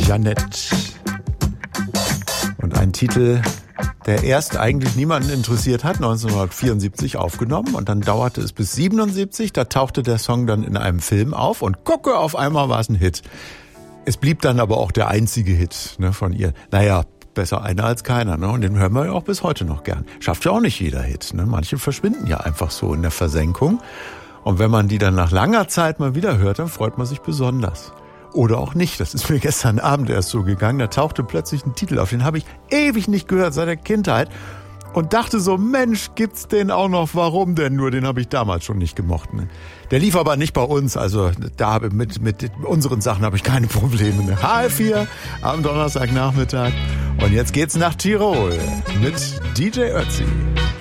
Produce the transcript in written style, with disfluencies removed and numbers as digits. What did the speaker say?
Jeanette. Und ein Titel, der erst eigentlich niemanden interessiert hat, 1974 aufgenommen. Und dann dauerte es bis 77, da tauchte der Song dann in einem Film auf. Und gucke, auf einmal war es ein Hit. Es blieb dann aber auch der einzige Hit, ne, von ihr. Naja, besser einer als keiner, ne? Und den hören wir ja auch bis heute noch gern. Schafft ja auch nicht jeder Hit, ne? Manche verschwinden ja einfach so in der Versenkung. Und wenn man die dann nach langer Zeit mal wieder hört, dann freut man sich besonders. Oder auch nicht. Das ist mir gestern Abend erst so gegangen. Da tauchte plötzlich ein Titel auf. Den habe ich ewig nicht gehört, seit der Kindheit. Und dachte so, Mensch, gibt's den auch noch? Warum denn nur? Den habe ich damals schon nicht gemocht. Ne? Der lief aber nicht bei uns. Also da mit unseren Sachen habe ich keine Probleme. Ne? H4 am Donnerstagnachmittag. Und jetzt geht's nach Tirol mit DJ Ötzi.